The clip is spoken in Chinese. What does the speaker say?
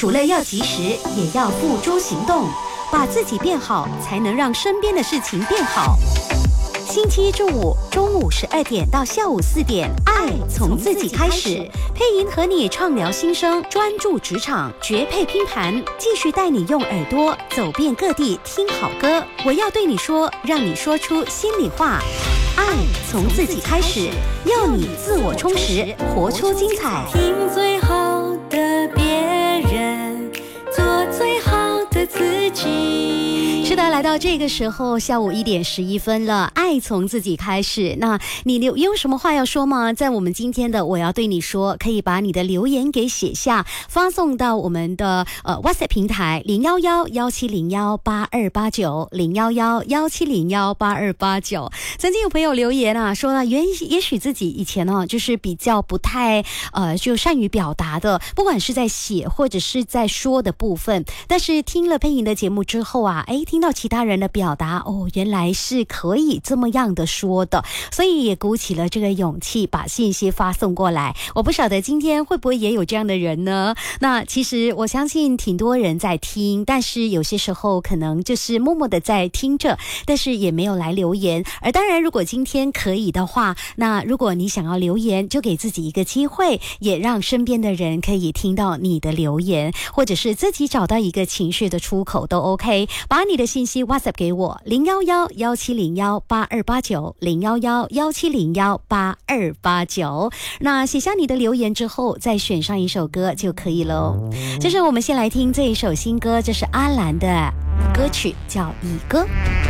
除了要及时，也要付诸行动，把自己变好，才能让身边的事情变好。星期一至五中午12点到下午4点，爱从自己开始。配音和你畅聊心声，专注职场，绝配拼盘，继续带你用耳朵走遍各地听好歌。我要对你说，让你说出心里话。爱从自己开始，要你自我充实，活出精彩。 听最好的别人，做最好的自己。 是的，来到这个时候，下午1点11分了，爱从自己开始。那你有什么话要说吗？在我们今天的我要对你说，可以把你的留言给写下，发送到我们的WhatsApp 平台011-1701-8289，011-1701-8289。曾经有朋友留言啊，说了也许自己以前呢就是比较不太就善于表达的，不管是在写或者是在说的部分，但是听了配音的节目之后啊，听到其他人的表达，原来是可以这么样的说的，所以也鼓起了这个勇气把信息发送过来。我不晓得今天会不会也有这样的人呢？那其实我相信挺多人在听，但是有些时候可能就是默默的在听着，但是也没有来留言。而当然如果今天可以的话，那如果你想要留言，就给自己一个机会，也让身边的人可以听到你的留言，或者是自己找到一个情绪的出口都 OK。 把你的信息 WhatsApp 给我011-1701-8289，011-1701-8289。那写下你的留言之后，再选上一首歌就可以了。这是我们先来听这一首新歌，这是阿兰的歌曲，叫《一歌》。